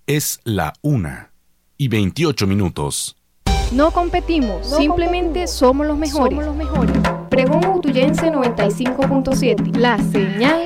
Es la 1:28. No competimos, simplemente somos los mejores. Pregón Utuyense 95.7, la señal